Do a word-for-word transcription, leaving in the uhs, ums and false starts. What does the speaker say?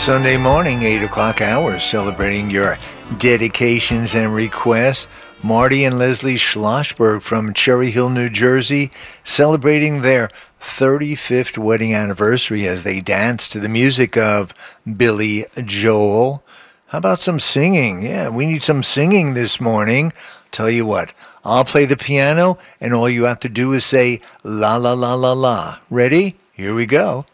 Sunday morning, eight o'clock hour, celebrating your dedications and requests. Marty and Leslie Schlossberg from Cherry Hill, New Jersey, celebrating their thirty-fifth wedding anniversary as they dance to the music of Billy Joel. How about some singing? Yeah, we need some singing this morning. Tell you what, I'll play the piano, and all you have to do is say la la la la la. Ready? Here we go.